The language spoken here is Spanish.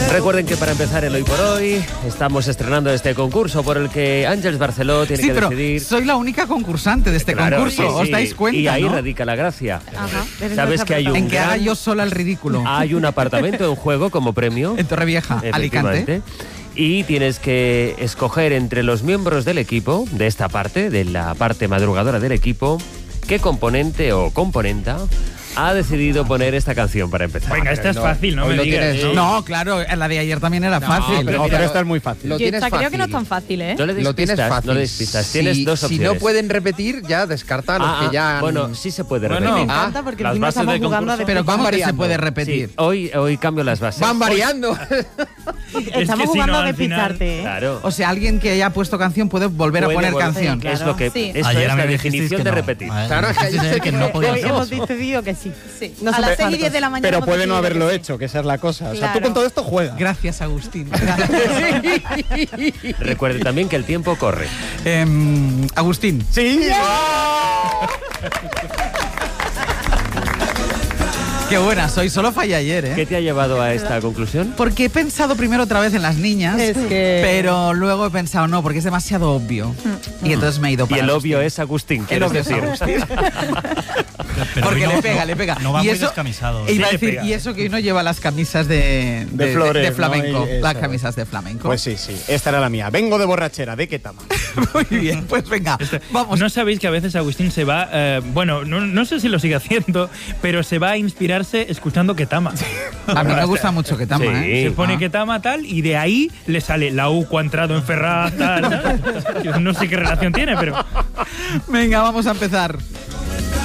Recuerden que para empezar el Hoy por Hoy estamos estrenando este concurso por el que Àngels Barceló tiene que decidir. Soy la única concursante de este concurso, sí, ¿os dais cuenta? Y ahí ¿no? radica la gracia. Ajá. ¿Sabes que hay un en que haga yo sola el ridículo? Hay un apartamento en juego como premio. En Torrevieja, Alicante. Y tienes que escoger entre los miembros del equipo, de esta parte, de la parte madrugadora del equipo, qué componente o componenta ha decidido poner esta canción para empezar. Venga, esta es fácil, no me digas. No, claro, la de ayer también era fácil. Pero esta es muy fácil. Yo creo que no es tan fácil, ¿eh? No le des pistas, no le des pistas. Tienes dos opciones. Si no pueden repetir, ya descarta los que ya... Bueno, sí se puede repetir. Me encanta porque encima estamos jugando a... Pero ¿cómo que se puede repetir? Sí, hoy cambio las bases. Van variando. Estamos jugando a despistarte, ¿eh? Claro. O sea, alguien que haya puesto canción puede volver a poner canción. Claro. Es lo que Sí. esto Ayer es me la dijisteis definición que de no. repetir. Claro, es que ayer que no podía Hoy ser. hemos decidido que sí. A las 6 y 10 de la mañana. Pero hemos puede no decidido haberlo que sí. hecho, que esa es la cosa. O sea, Claro. tú con todo esto juegas. Gracias, Agustín. Recuerde también que el tiempo corre. Agustín. Sí. Qué buena soy, solo fallé ayer, ¿eh? ¿Qué te ha llevado a esta conclusión? Porque he pensado primero otra vez en las niñas, Es que- pero luego he pensado no, porque es demasiado obvio. Y entonces me he ido Y para el Agustín. obvio es Agustín, El quieres obvio es decir. Agustín. Pero Porque hoy le pega. No va y muy eso, descamisado. e iba a Sí, le decir, pega. y eso que hoy no lleva las camisas de flores, de ¿no? flamenco. Y Las eso. camisas de flamenco. Pues sí. Esta era la mía. Vengo de borrachera. ¿De qué tama? Muy bien, pues venga, vamos. ¿No sabéis que a veces Agustín se va, no sé si lo sigue haciendo, pero se va a inspirarse escuchando Ketama? A mí me gusta mucho que tama, Sí. ¿eh? Se pone Ketama tal y de ahí le sale la U ha entrado en Ferraz tal. Yo no sé qué relación tiene, pero... Venga, vamos a empezar.